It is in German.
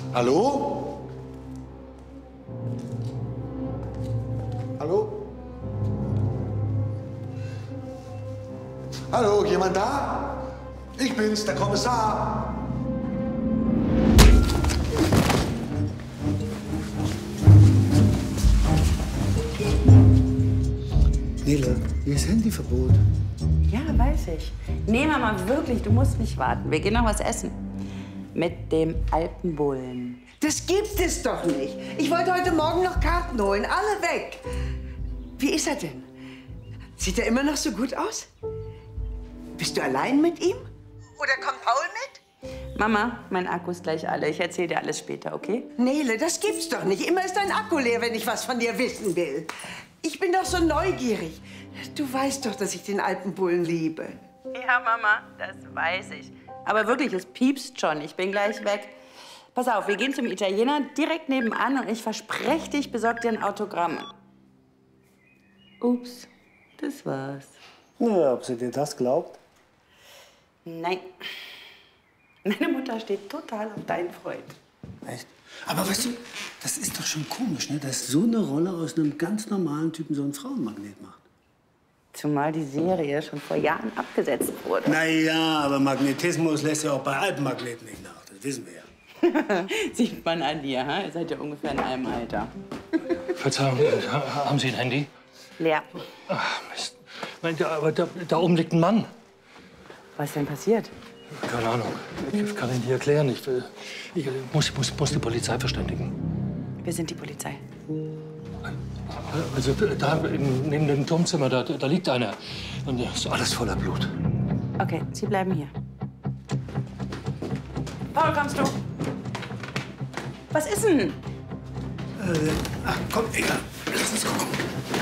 Hallo? Hallo? Hallo, jemand da? Ich bin's, der Kommissar. Nele, hier ist Handyverbot. Ja, weiß ich. Nee, Mama, wirklich, du musst nicht warten. Wir gehen noch was essen. Mit dem Alpenbullen. Das gibt es doch nicht. Ich wollte heute Morgen noch Karten holen. Alle weg. Wie ist er denn? Sieht er immer noch so gut aus? Bist du allein mit ihm? Oder kommt Paul mit? Mama, mein Akku ist gleich alle. Ich erzähle dir alles später, okay? Nele, das gibt's doch nicht. Immer ist dein Akku leer, wenn ich was von dir wissen will. Ich bin doch so neugierig. Du weißt doch, dass ich den Alpenbullen liebe. Ja, Mama, das weiß ich. Aber wirklich, es piepst schon. Ich bin gleich weg. Pass auf, wir gehen zum Italiener direkt nebenan und ich verspreche dich, besorg dir ein Autogramm. Ups, das war's. Naja, ob sie dir das glaubt? Nein. Meine Mutter steht total auf deinen Freund. Echt? Aber weißt du, das ist doch schon komisch, ne? Dass so eine Rolle aus einem ganz normalen Typen so einen Frauenmagnet macht. Zumal die Serie schon vor Jahren abgesetzt wurde. Naja, aber Magnetismus lässt ja auch bei Alpenmagneten nicht nach. Das wissen wir ja. Sieht man an dir, ha? Ihr seid ja ungefähr in einem Alter. Verzeihung, haben Sie ein Handy? Leer. Ach, Mist. Aber da oben liegt ein Mann. Was ist denn passiert? Keine Ahnung. Ich kann Ihnen nicht erklären. Ich muss die Polizei verständigen. Wir sind die Polizei. Also da neben dem Turmzimmer, da liegt einer. Und ist alles voller Blut. Okay, Sie bleiben hier. Paul, kommst du? Was ist denn? Ach, komm, egal. Lass uns gucken.